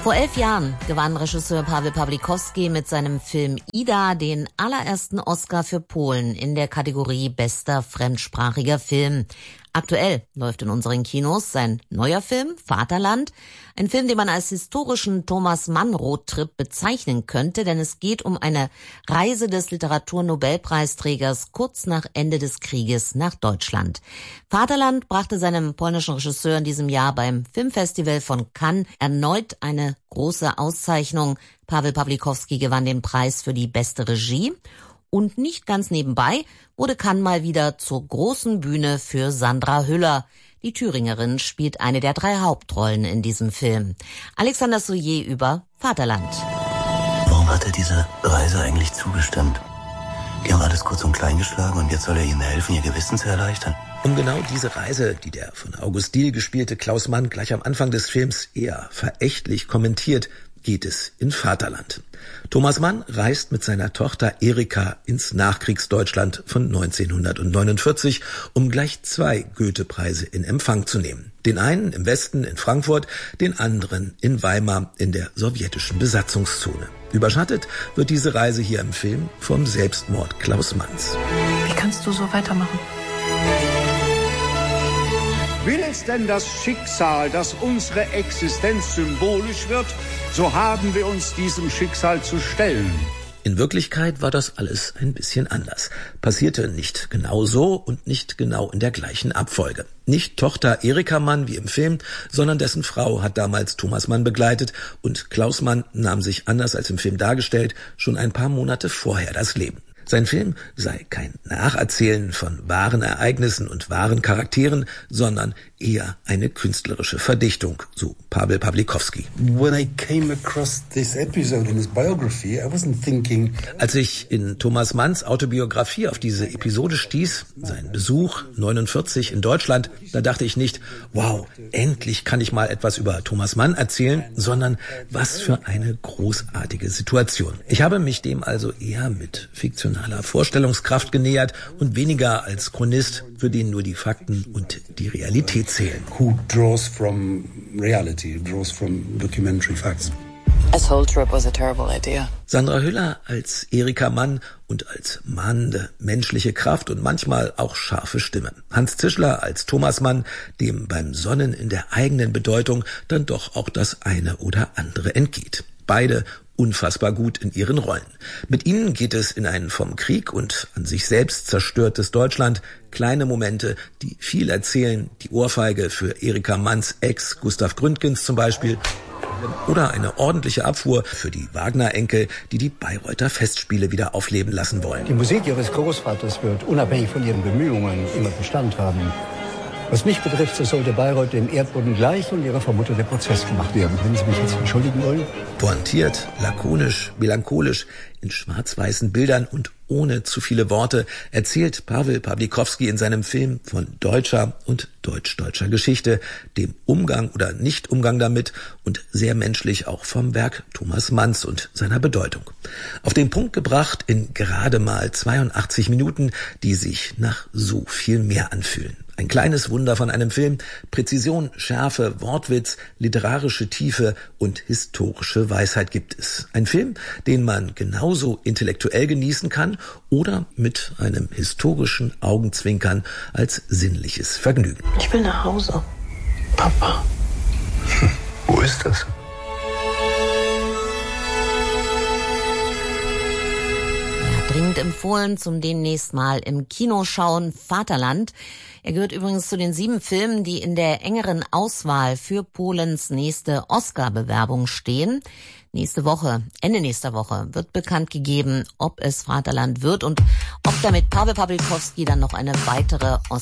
Vor 11 Jahren gewann Regisseur Pawel Pawlikowski mit seinem Film Ida den allerersten Oscar für Polen in der Kategorie Bester fremdsprachiger Film. Aktuell läuft in unseren Kinos sein neuer Film Vaterland, ein Film, den man als historischen Thomas Mann-Roadtrip bezeichnen könnte, denn es geht um eine Reise des Literaturnobelpreisträgers kurz nach Ende des Krieges nach Deutschland. Vaterland brachte seinem polnischen Regisseur in diesem Jahr beim Filmfestival von Cannes erneut eine große Auszeichnung. Pawel Pawlikowski gewann den Preis für die beste Regie. Und nicht ganz nebenbei wurde Cannes mal wieder zur großen Bühne für Sandra Hüller. Die Thüringerin spielt eine der 3 Hauptrollen in diesem Film. Alexander Soyer über Vaterland. Warum hat er diese Reise eigentlich zugestimmt? Die haben alles kurz und klein geschlagen und jetzt soll er ihnen helfen, ihr Gewissen zu erleichtern. Um genau diese Reise, die der von August Diehl gespielte Klaus Mann gleich am Anfang des Films eher verächtlich kommentiert, geht es in Vaterland. Thomas Mann reist mit seiner Tochter Erika ins Nachkriegsdeutschland von 1949, um gleich 2 Goethe-Preise in Empfang zu nehmen. Den einen im Westen in Frankfurt, den anderen in Weimar in der sowjetischen Besatzungszone. Überschattet wird diese Reise hier im Film vom Selbstmord Klaus Manns. Wie kannst du so weitermachen? Will es denn das Schicksal, dass unsere Existenz symbolisch wird, so haben wir uns diesem Schicksal zu stellen. In Wirklichkeit war das alles ein bisschen anders. Passierte nicht genau so und nicht genau in der gleichen Abfolge. Nicht Tochter Erika Mann wie im Film, sondern dessen Frau hat damals Thomas Mann begleitet und Klaus Mann nahm sich, anders als im Film dargestellt, schon ein paar Monate vorher das Leben. Sein Film sei kein Nacherzählen von wahren Ereignissen und wahren Charakteren, sondern eher eine künstlerische Verdichtung, so Pawel Pawlikowski. Als ich in Thomas Manns Autobiografie auf diese Episode stieß, sein Besuch 49 in Deutschland, da dachte ich nicht, wow, endlich kann ich mal etwas über Thomas Mann erzählen, sondern was für eine großartige Situation. Ich habe mich dem also eher mit fiktionaler Vorstellungskraft genähert und weniger als Chronist, für den nur die Fakten und die Realität zählen. Who draws from reality, draws from documentary facts. This whole trip was a terrible idea. Sandra Hüller als Erika Mann und als mahnende menschliche Kraft und manchmal auch scharfe Stimme. Hans Zischler als Thomas Mann, dem beim Sonnen in der eigenen Bedeutung dann doch auch das eine oder andere entgeht. Beide unfassbar gut in ihren Rollen. Mit ihnen geht es in ein vom Krieg und an sich selbst zerstörtes Deutschland. Kleine Momente, die viel erzählen. Die Ohrfeige für Erika Manns Ex Gustav Gründgens zum Beispiel. Oder eine ordentliche Abfuhr für die Wagner-Enkel, die die Bayreuther Festspiele wieder aufleben lassen wollen. Die Musik Ihres Großvaters wird unabhängig von Ihren Bemühungen immer Bestand haben. Was mich betrifft, so sollte Bayreuth dem Erdboden gleich und ihrer Vermutter der Prozess gemacht werden. Wenn Sie mich jetzt entschuldigen wollen. Pointiert, lakonisch, melancholisch, in schwarz-weißen Bildern und ohne zu viele Worte erzählt Pawel Pawlikowski in seinem Film von deutscher und deutsch-deutscher Geschichte, dem Umgang oder Nicht-Umgang damit und sehr menschlich auch vom Werk Thomas Manns und seiner Bedeutung. Auf den Punkt gebracht in gerade mal 82 Minuten, die sich nach so viel mehr anfühlen. Ein kleines Wunder von einem Film, Präzision, Schärfe, Wortwitz, literarische Tiefe und historische Weisheit gibt es. Ein Film, den man genauso intellektuell genießen kann oder mit einem historischen Augenzwinkern als sinnliches Vergnügen. Ich will nach Hause. Papa. Wo ist das? Dringend empfohlen zum demnächst mal im Kino schauen, Vaterland. Er gehört übrigens zu den 7 Filmen, die in der engeren Auswahl für Polens nächste Oscar-Bewerbung stehen. Ende nächster Woche wird bekannt gegeben, ob es Vaterland wird und ob damit Pawel Pawlikowski dann noch eine weitere